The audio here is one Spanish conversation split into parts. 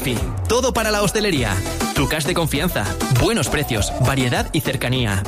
Bafi, todo para la hostelería. Tu cash de confianza, buenos precios, variedad y cercanía.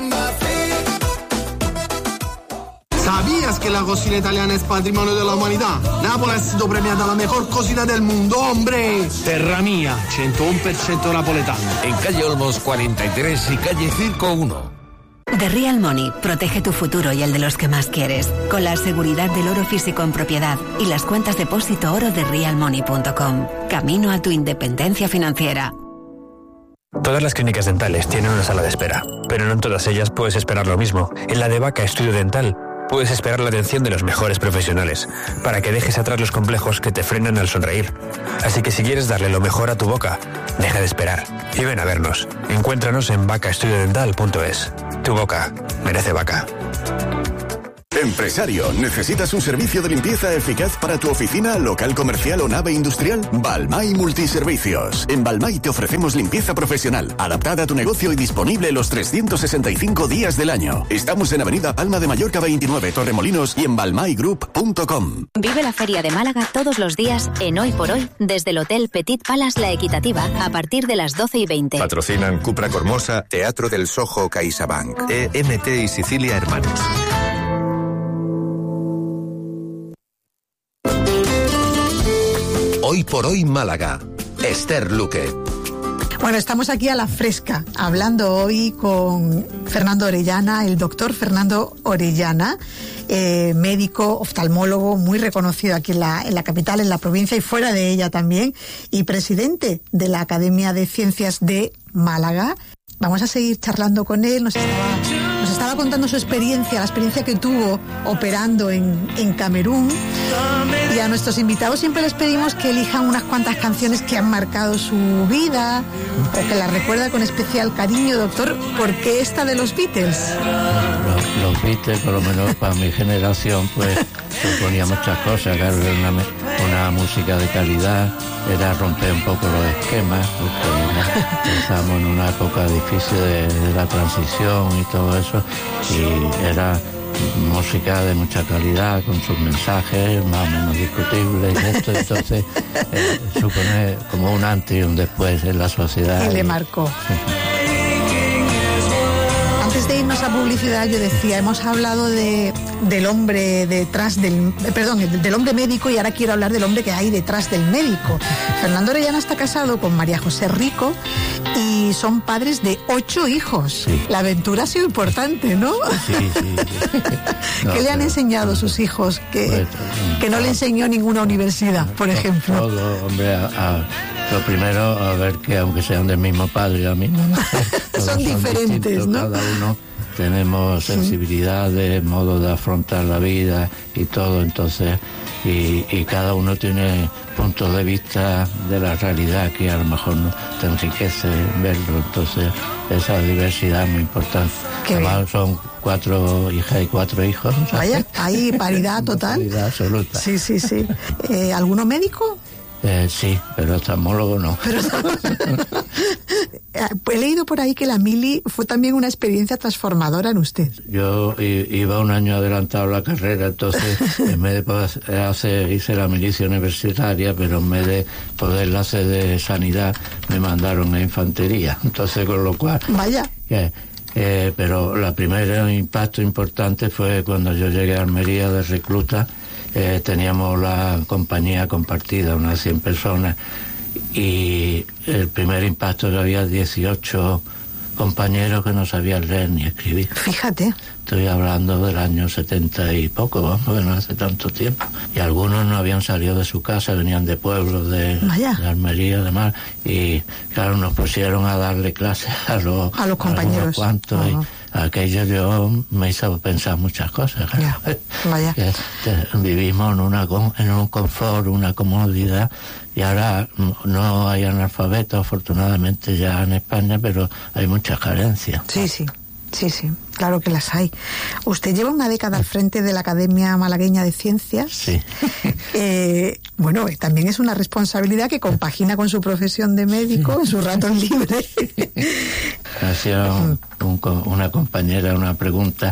¿Sabías que la cocina italiana es patrimonio de la humanidad? Nápoles ha sido premiada la mejor cocina del mundo, hombre. Terra mía, 101% napoletano. En calle Olmos 43 y calle Circo 1. The Real Money protege tu futuro y el de los que más quieres, con la seguridad del oro físico en propiedad y las cuentas depósito oro de realmoney.com. Camino a tu independencia financiera. Todas las clínicas dentales tienen una sala de espera, pero no en todas ellas puedes esperar lo mismo. En la de Vaca Estudio Dental puedes esperar la atención de los mejores profesionales, para que dejes atrás los complejos que te frenan al sonreír. Así que si quieres darle lo mejor a tu boca, deja de esperar y ven a vernos. Encuéntranos en vacaestudiodental.es. Tu boca merece Vaca. Empresario, ¿necesitas un servicio de limpieza eficaz para tu oficina, local comercial o nave industrial? Balmay Multiservicios. En Balmay te ofrecemos limpieza profesional, adaptada a tu negocio y disponible los 365 días del año. Estamos en Avenida Palma de Mallorca 29, Torremolinos y en balmaygroup.com. Vive la Feria de Málaga todos los días en Hoy por Hoy desde el Hotel Petit Palace La Equitativa a partir de las 12:20. Patrocinan Cupra Cormosa, Teatro del Soho CaixaBank, EMT y Sicilia Hermanos. Hoy por Hoy Málaga. Esther Luque. Bueno, estamos aquí a la fresca, hablando hoy con Fernando Orellana, el doctor Fernando Orellana, médico, oftalmólogo, muy reconocido aquí en la capital, en la provincia y fuera de ella también, y presidente de la Academia de Ciencias de Málaga. Vamos a seguir charlando con él, nos estaba contando su experiencia, la experiencia que tuvo operando en Camerún. Y a nuestros invitados siempre les pedimos que elijan unas cuantas canciones que han marcado su vida o que las recuerda con especial cariño. Doctor, ¿por qué esta de los Beatles? Los Beatles, por lo menos para mi generación, pues suponía muchas cosas, claro, era una música de calidad, era romper un poco los esquemas, porque estábamos en una época difícil de la transición y todo eso, y era música de mucha calidad, con sus mensajes más o menos discutibles y esto, entonces supone como un antes y un después en la sociedad. Y le marcó. Antes de irnos a publicidad, yo decía, hemos hablado del hombre detrás del hombre médico, y ahora quiero hablar del hombre que hay detrás del médico. Fernando Orellana está casado con María José Rico y son padres de 8 hijos. Sí. La aventura ha sido importante, ¿no? Sí. No, ¿Qué le han enseñado sus hijos que no le enseñó ninguna universidad, por ejemplo? Todo, hombre, lo primero, a ver que aunque sean del mismo padre y la misma madre, son diferentes, ¿no? Cada uno tenemos sensibilidades, modo de afrontar la vida y todo, entonces, y cada uno tiene puntos de vista de la realidad que a lo mejor no te enriquece verlo, entonces esa diversidad es muy importante. Además son 4 hijas y 4 hijos, ¿sabes? Vaya, hay paridad total. Paridad absoluta. Sí. ¿Alguno médico? Sí, pero oftalmólogo no. He leído por ahí que la mili fue también una experiencia transformadora en usted. Yo iba un año adelantado la carrera, entonces en vez de hice la milicia universitaria, pero en vez de poderla hacer de sanidad, me mandaron a infantería. Entonces, con lo cual... Vaya. Pero la primera impacto importante fue cuando yo llegué a Almería de recluta. Teníamos la compañía compartida, unas 100 personas, y el primer impacto que había 18 compañeros que no sabían leer ni escribir. Fíjate. Estoy hablando del año 70 y poco, vamos, que no hace tanto tiempo. Y algunos no habían salido de su casa, venían de pueblos de Almería, además, y claro, nos pusieron a darle clases a los compañeros. Cuantos, y aquello yo me hizo pensar muchas cosas. Ya. Vaya. Vivimos en un confort, una comodidad, y ahora no hay analfabetos, afortunadamente, ya en España, pero hay muchas carencias. Sí, claro que las hay. Usted lleva una década al frente de la Academia Malagueña de Ciencias. Sí. Bueno, también es una responsabilidad que compagina con su profesión de médico en sus ratos libres. Hacía una compañera una pregunta,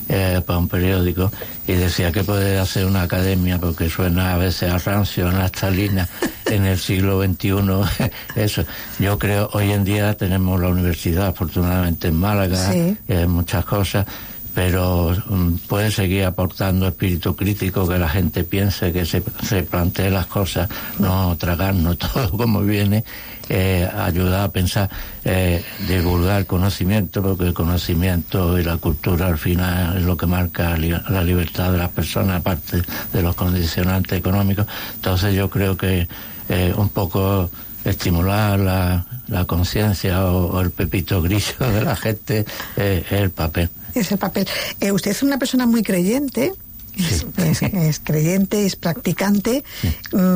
para un periódico, y decía que puede hacer una academia, porque suena a veces a rancio, a naftalina, en el siglo XXI. Eso, yo creo, hoy en día tenemos la universidad, afortunadamente, en Málaga, sí, muchas cosas, pero puede seguir aportando espíritu crítico, que la gente piense, que se plantee las cosas, no tragarnos todo como viene, ayudar a pensar, divulgar conocimiento, porque el conocimiento y la cultura al final es lo que marca la libertad de las personas, aparte de los condicionantes económicos. Entonces yo creo que un poco estimular la conciencia o el pepito grillo de la gente es el papel. Es el papel. Usted es una persona muy creyente, sí. es creyente, es practicante, sí.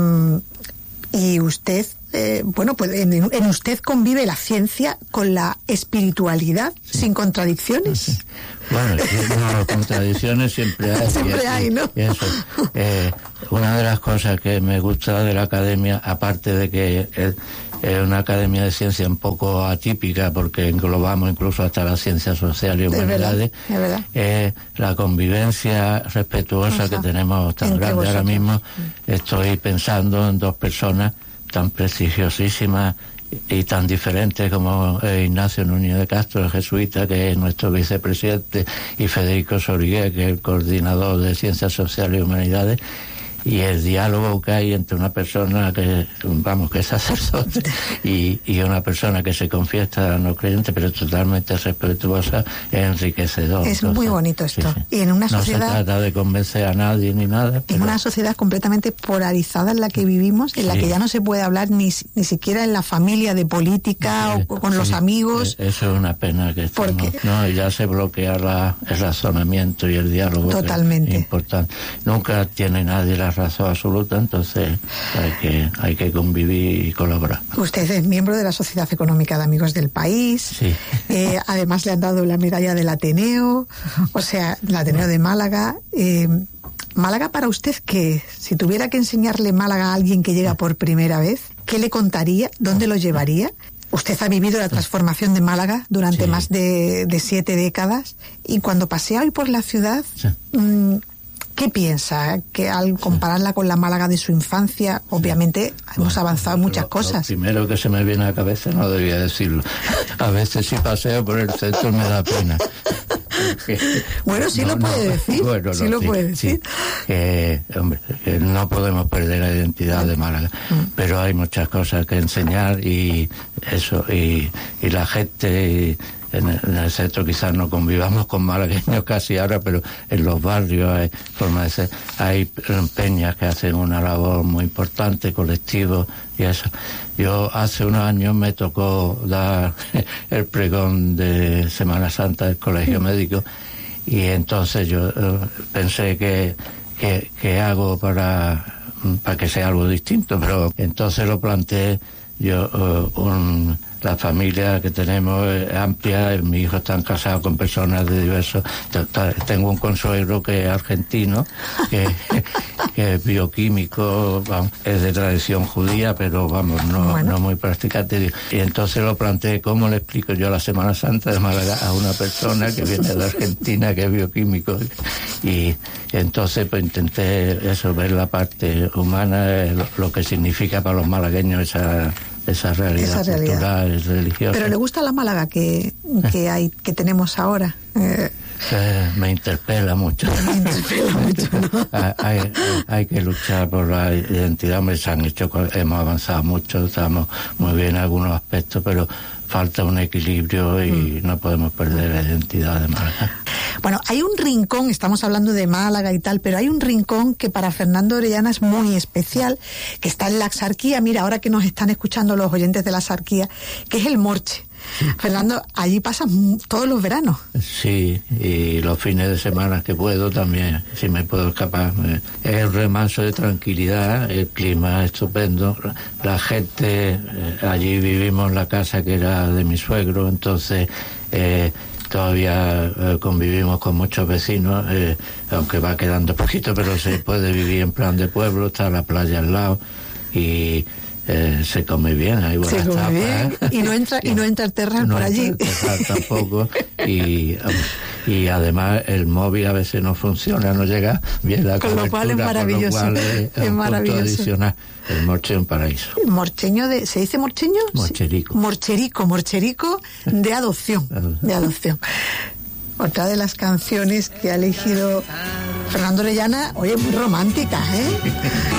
Y usted, bueno, pues en usted convive la ciencia con la espiritualidad, sí, sin contradicciones. Sí. Bueno, contradicciones siempre hay. Siempre hay, ¿no? Eso. Una de las cosas que me gusta de la academia, aparte de que es una academia de ciencia un poco atípica, porque englobamos incluso hasta las ciencias sociales y humanidades, es la convivencia respetuosa que tenemos tan grande. Ahora mismo estoy pensando en dos personas tan prestigiosísimas y tan diferentes como Ignacio Núñez de Castro, el jesuita, que es nuestro vicepresidente, y Federico Sorigué, que es el coordinador de Ciencias Sociales y Humanidades, y el diálogo que hay entre una persona que es sacerdote y una persona que se confiesa no creyente, pero totalmente respetuosa, es enriquecedor. Es muy bonito esto. Sí, sí. Y en una sociedad... No se trata de convencer a nadie ni nada. En una sociedad completamente polarizada en la que vivimos, en la que ya no se puede hablar ni siquiera en la familia de política o con los amigos. Eso es una pena que estamos... No, ya se bloquea el razonamiento y el diálogo. Totalmente. Es importante. Nunca tiene nadie la razón absoluta, entonces hay que convivir y colaborar. Usted es miembro de la Sociedad Económica de Amigos del País, sí. Además le han dado la medalla del Ateneo, o sea, el Ateneo de Málaga. Málaga para usted, ¿qué? Si tuviera que enseñarle Málaga a alguien que llega por primera vez, ¿qué le contaría? ¿Dónde lo llevaría? Usted ha vivido la transformación de Málaga durante más de 7 décadas, y cuando pasea hoy por la ciudad, ¿qué piensa? Que al compararla con la Málaga de su infancia, obviamente hemos avanzado muchas cosas. Lo primero que se me viene a la cabeza, no debía decirlo. A veces si paseo por el centro me da pena. Bueno, sí lo puede decir. Bueno, sí lo puede decir. Hombre, no podemos perder la identidad de Málaga, pero hay muchas cosas que enseñar, y eso, y la gente... En el centro quizás no convivamos con malagueños casi ahora, pero en los barrios hay forma de ser, hay peñas que hacen una labor muy importante, colectivos y eso. Yo hace unos años me tocó dar el pregón de Semana Santa del Colegio Médico, y entonces yo pensé que hago para que sea algo distinto, pero entonces lo planteé yo. La familia que tenemos es amplia, mis hijos están casados con personas de diversos... Tengo un consuegro que es argentino, que es bioquímico, vamos, es de tradición judía, pero vamos, no muy practicante. Y entonces lo planteé, ¿cómo le explico yo la Semana Santa de Málaga a una persona que viene de Argentina, que es bioquímico? Y entonces pues intenté eso, ver la parte humana, lo que significa para los malagueños esa realidad cultural, religiosa. ¿Pero le gusta la Málaga que tenemos ahora? Me interpela mucho. ¿No? Hay que luchar por la identidad. Hemos avanzado mucho, estamos muy bien en algunos aspectos, pero falta un equilibrio y no podemos perder la identidad de Málaga. Bueno, hay un rincón, estamos hablando de Málaga y tal, pero hay un rincón que para Fernando Orellana es muy especial, que está en la Axarquía. Mira, ahora que nos están escuchando los oyentes de la Axarquía, que es el Morche. Sí. Fernando, allí pasan todos los veranos. Sí, y los fines de semana que puedo también, si me puedo escapar. Es el remanso de tranquilidad, el clima es estupendo, la gente, allí vivimos en la casa que era de mi suegro, entonces todavía convivimos con muchos vecinos, aunque va quedando poquito, pero se puede vivir en plan de pueblo, está la playa al lado y se come bien, hay buenas tapas. Y no entra el terral por allí. No entra el terral tampoco. Y y además el móvil a veces no funciona, no llega bien la cobertura, con lo cual es maravilloso. Con lo cual es maravilloso. Adicional, el Morche es un paraíso. Morcheño ¿se dice morcheño? Morcherico. Sí. Morcherico de adopción. De adopción. Otra de las canciones que ha elegido Fernando Orellana, oye, muy romántica, ¿eh?